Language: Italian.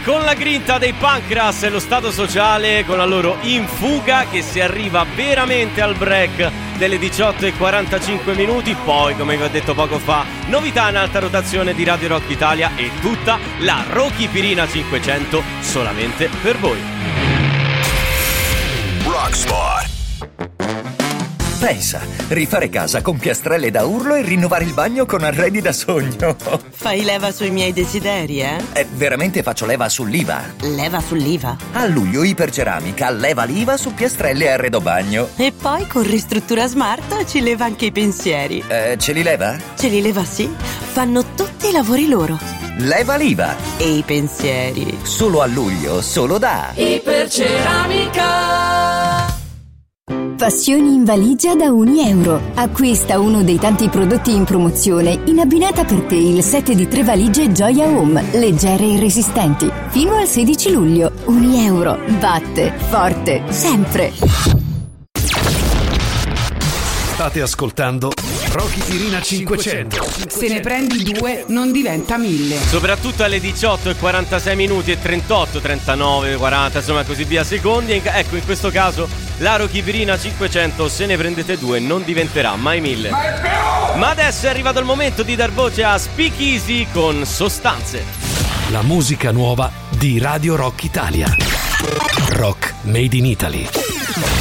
con la grinta dei Pancras e lo Stato Sociale con la loro In Fuga, che si arriva veramente al break delle 18:45 minuti. Poi, come vi ho detto poco fa, novità in alta rotazione di Radio Rock Italia e tutta la Rocky Pirina 500 solamente per voi. Rockspot. Pensa, rifare casa con piastrelle da urlo e rinnovare il bagno con arredi da sogno. Fai leva sui miei desideri, eh? Veramente faccio leva sull'IVA. Leva sull'IVA? A luglio Iperceramica leva l'IVA su piastrelle e arredo bagno. E poi con Ristruttura Smart ci leva anche i pensieri. Ce li leva? Ce li leva, sì. Fanno tutti i lavori loro. Leva l'IVA. E i pensieri. Solo a luglio, solo da Iperceramica. Passioni in valigia da €1. Acquista uno dei tanti prodotti in promozione in abbinata per te il set di 3 valigie Gioia Home, leggere e resistenti. Fino al 16 luglio. €1. Batte forte sempre. State ascoltando Rocky Pirina 500. Se ne prendi 2 non diventa 1000. Soprattutto alle 18:46 minuti e 38, 39, 40, insomma così via secondi. Ecco, in questo caso la Rocky Pirina 500, se ne prendete 2 non diventerà mai 1000. Ma adesso è arrivato il momento di dar voce a Speakeasy con Sostanze. La musica nuova di Radio Rock Italia. Rock Made in Italy.